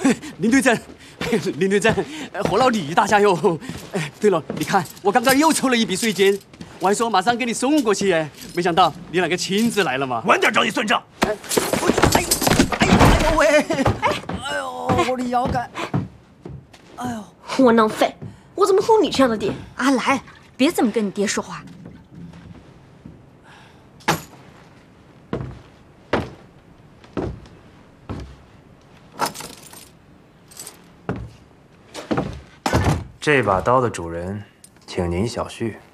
林队长，林队长，和老李大家哟。哎，对了，你看我刚刚又抽了一笔税金，我还说马上给你送过去，没想到你那个亲自来了嘛。 晚点找你算账。 哎呦喂！哎呦，我的腰杆！哎呦， 窝囊废！我怎么和你这样的爹？ 阿来，别这么跟你爹说话。 这把刀的主人，请您小觑。